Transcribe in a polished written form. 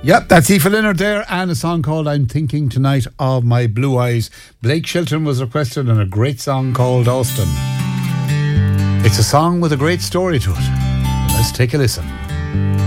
Yep, that's Aoife Leonard there, and a song called I'm Thinking Tonight of My Blue Eyes. Blake Shelton was requested, and a great song called Austin. It's a song with a great story to it. Let's take a listen.